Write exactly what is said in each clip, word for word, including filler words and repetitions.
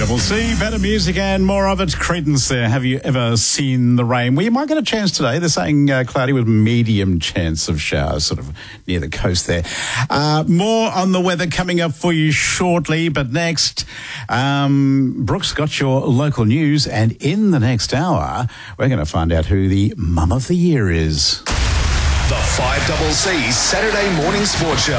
Double C, better music and more of it. Credence there. Have you ever seen the rain? Well, you might get a chance today. They're saying uh, cloudy with medium chance of showers, sort of near the coast there. Uh, more on the weather coming up for you shortly. But next, um, Brooks got your local news. And in the next hour, we're going to find out who the Mum of the Year is. The five double C Saturday Morning Sports Show.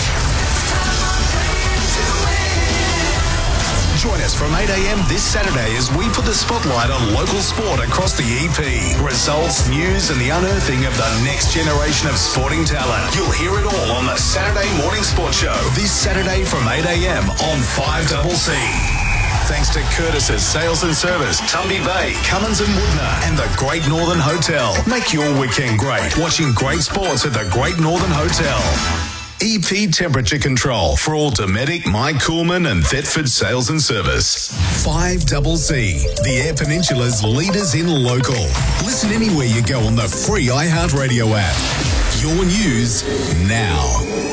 Join us from eight a.m. this Saturday as we put the spotlight on local sport across the E P. Results, news and the unearthing of the next generation of sporting talent. You'll hear it all on the Saturday Morning Sports Show this Saturday from eight a.m. on five double C. Thanks to Curtis's Sales and Service, Tumby Bay, Cummins and Woodner, and the Great Northern Hotel. Make your weekend great watching great sports at the Great Northern Hotel. E P Temperature Control for all Dometic, Mike Coolman and Thetford Sales and Service. five double C, the Eyre Peninsula's leaders in local. Listen anywhere you go on the free iHeartRadio app. Your news now.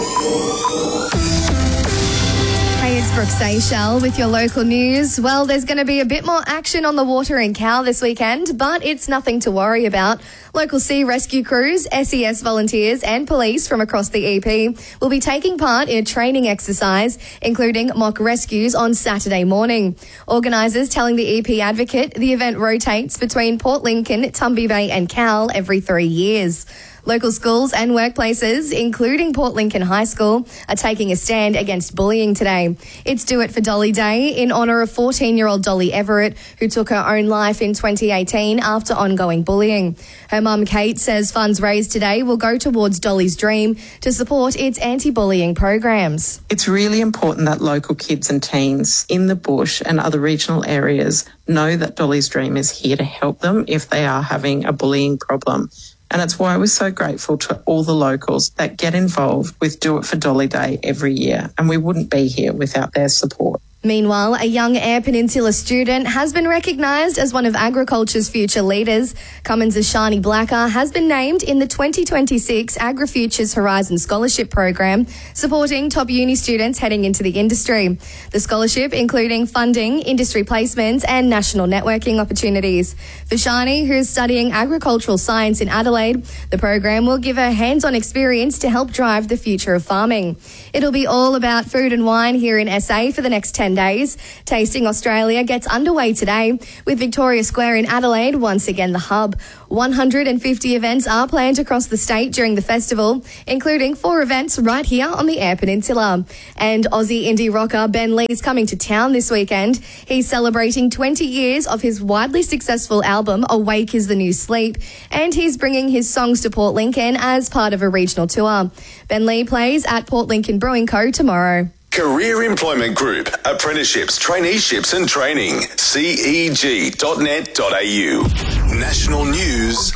Hey, it's Brooke Seychelles with your local news. Well, there's going to be a bit more action on the water in Cal this weekend, but it's nothing to worry about. Local sea rescue crews, S E S volunteers and police from across the E P will be taking part in a training exercise, including mock rescues on Saturday morning. Organisers telling the E P Advocate the event rotates between Port Lincoln, Tumby Bay and Cal every three years. Local schools and workplaces, including Port Lincoln High School, are taking a stand against bullying today. It's Do It for Dolly Day in honour of fourteen-year-old Dolly Everett, who took her own life in twenty eighteen after ongoing bullying. Her mum, Kate, says funds raised today will go towards Dolly's dream to support its anti-bullying programs. It's really important that local kids and teens in the bush and other regional areas know that Dolly's dream is here to help them if they are having a bullying problem. And it's why we're so grateful to all the locals that get involved with Do It for Dolly Day every year. And we wouldn't be here without their support. Meanwhile, a young Eyre Peninsula student has been recognised as one of agriculture's future leaders. Cummins' Shani Blacker has been named in the twenty twenty-six AgriFutures Horizon Scholarship Program, supporting top uni students heading into the industry. The scholarship including funding, industry placements and national networking opportunities. For Shani, who's studying agricultural science in Adelaide, the program will give her hands-on experience to help drive the future of farming. It'll be all about food and wine here in S A for the next ten days. Tasting Australia gets underway today, with Victoria Square in Adelaide once again the hub. one hundred fifty events are planned across the state during the festival, including four events right here on the Eyre Peninsula. And Aussie indie rocker Ben Lee's coming to town this weekend. He's celebrating twenty years of his widely successful album Awake is the New Sleep, and he's bringing his songs to Port Lincoln as part of a regional tour. Ben Lee plays at Port Lincoln Brewing Co tomorrow. Career Employment Group, apprenticeships, traineeships and training, C E G dot net dot a u. National news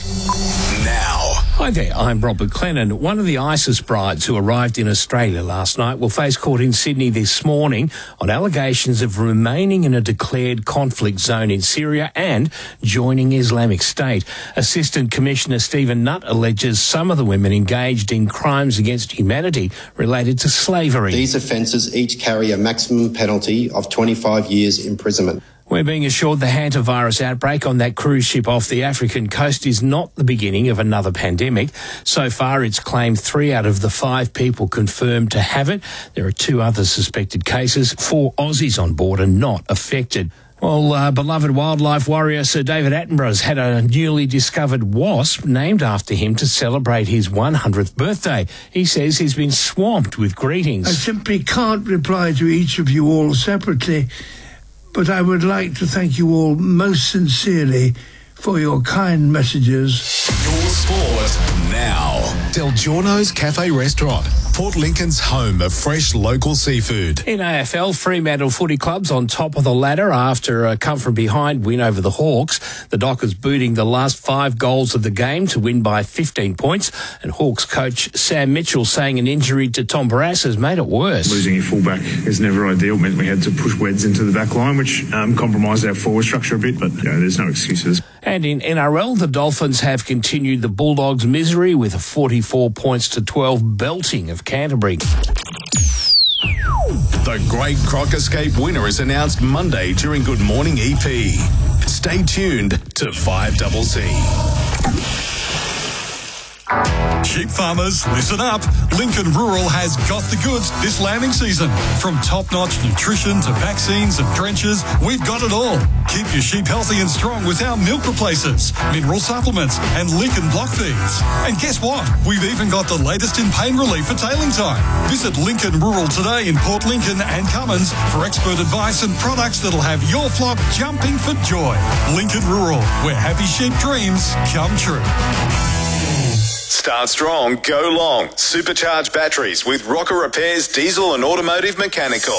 now. Hi there, I'm Robert Clennon. One of the ISIS brides who arrived in Australia last night will face court in Sydney this morning on allegations of remaining in a declared conflict zone in Syria and joining Islamic State. Assistant Commissioner Stephen Nutt alleges some of the women engaged in crimes against humanity related to slavery. These offences each carry a maximum penalty of twenty-five years imprisonment. We're being assured the hantavirus outbreak on that cruise ship off the African coast is not the beginning of another pandemic. So far, it's claimed three out of the five people confirmed to have it. There are two other suspected cases. Four Aussies on board are not affected. Well, uh, beloved wildlife warrior Sir David Attenborough's had a newly discovered wasp named after him to celebrate his one hundredth birthday. He says he's been swamped with greetings. I simply can't reply to each of you all separately, but I would like to thank you all most sincerely for your kind messages. Your sport now. Del Giorno's Cafe Restaurant, Port Lincoln's home of fresh local seafood. In A F L, Fremantle Footy Club's on top of the ladder after a come-from-behind win over the Hawks. The Dockers booting the last five goals of the game to win by fifteen points, and Hawks coach Sam Mitchell saying an injury to Tom Barrass has made it worse. Losing your fullback is never ideal. It meant we had to push Weds into the back line, which um, compromised our forward structure a bit, but you know, there's no excuses. And in N R L, the Dolphins have continued the Bulldogs' misery with a forty-four points to twelve belting of Canterbury. The The Great Croc Escape winner is announced Monday during Good Morning E P. Stay tuned to five C C. Sheep farmers, listen up. Lincoln Rural has got the goods this lambing season. From top-notch nutrition to vaccines and drenches, we've got it all. Keep your sheep healthy and strong with our milk replacers, mineral supplements and Lincoln block feeds. And guess what? We've even got the latest in pain relief for tailing time. Visit Lincoln Rural today in Port Lincoln and Cummins for expert advice and products that'll have your flock jumping for joy. Lincoln Rural, where happy sheep dreams come true. Start strong, go long. Supercharged batteries with Rocker Repairs Diesel and Automotive Mechanical.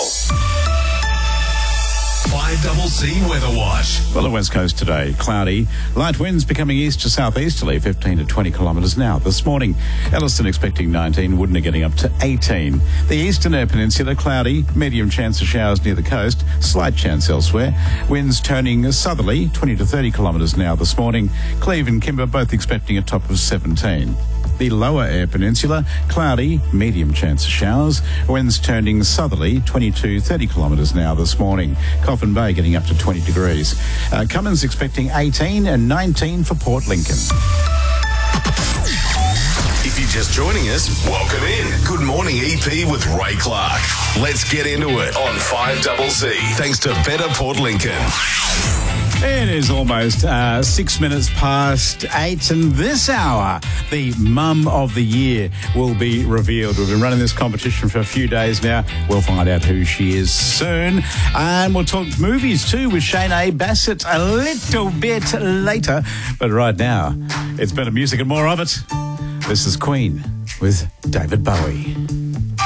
five C C Weather Watch. Well, the West Coast today, cloudy. Light winds becoming east to southeasterly, fifteen to twenty kilometres an hour. This morning, Elliston expecting nineteen, Woodner getting up to eighteen. The eastern Eyre Peninsula, cloudy, medium chance of showers near the coast, slight chance elsewhere. Winds turning southerly, twenty to thirty kilometres an hour this morning. Cleve and Kimber both expecting a top of seventeen. The lower Eyre Peninsula, cloudy, medium chance of showers. Winds turning southerly, twenty to thirty kilometres an hour this morning. Coffin Bay getting up to twenty degrees. Uh, Cummins expecting eighteen and nineteen for Port Lincoln. If you're just joining us, welcome in. Good Morning E P with Ray Clark. Let's get into it on five C C. Thanks to Better Port Lincoln. It is almost uh, six minutes past eight, and this hour, the Mum of the Year will be revealed. We've been running this competition for a few days now. We'll find out who she is soon. And we'll talk movies too with Shane Bassett a little bit later. But right now, it's better music and more of it. This is Queen with David Bowie.